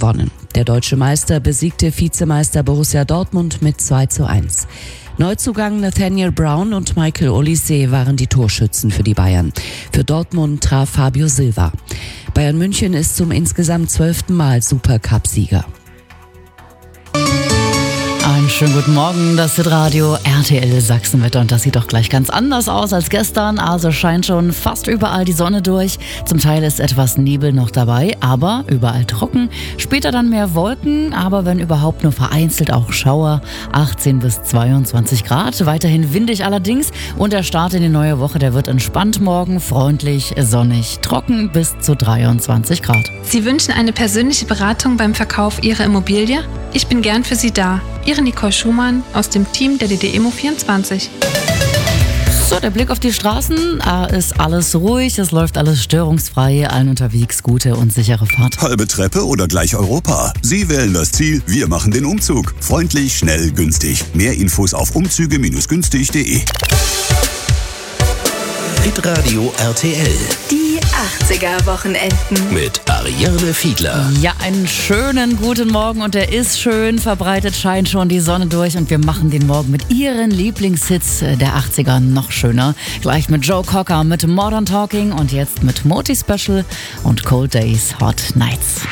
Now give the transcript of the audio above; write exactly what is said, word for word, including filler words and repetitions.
gewonnen. Der deutsche Meister besiegte Vizemeister Borussia Dortmund mit zwei zu eins. Neuzugang Nathaniel Brown und Michael Olise waren die Torschützen für die Bayern. Für Dortmund traf Fabio Silva. Bayern München ist zum insgesamt zwölften Mal Supercup-Sieger. Einen schönen guten Morgen, das ist Radio R T L Sachsenwetter und das sieht doch gleich ganz anders aus als gestern. Also scheint schon fast überall die Sonne durch. Zum Teil ist etwas Nebel noch dabei, aber überall trocken. Später dann mehr Wolken, aber wenn überhaupt nur vereinzelt auch Schauer. achtzehn bis zweiundzwanzig Grad, weiterhin windig allerdings. Und der Start in die neue Woche, der wird entspannt morgen, freundlich, sonnig, trocken bis zu dreiundzwanzig Grad. Sie wünschen eine persönliche Beratung beim Verkauf Ihrer Immobilie? Ich bin gern für Sie da. Ihre Nicole Schumann aus dem Team der D D Immo vierundzwanzig. So, der Blick auf die Straßen, ah, ist alles ruhig, es läuft alles störungsfrei, allen unterwegs gute und sichere Fahrt. Halbe Treppe oder gleich Europa? Sie wählen das Ziel, wir machen den Umzug. Freundlich, schnell, günstig. Mehr Infos auf umzüge günstig punkt de. Hitradio R T L. Die achtziger-Wochenenden. Mit Ariane Fiedler. Ja, einen schönen guten Morgen und der ist schön verbreitet, scheint schon die Sonne durch und wir machen den Morgen mit Ihren Lieblingshits der achtziger noch schöner. Gleich mit Joe Cocker, mit Modern Talking und jetzt mit Moti Special und Cold Days, Hot Nights.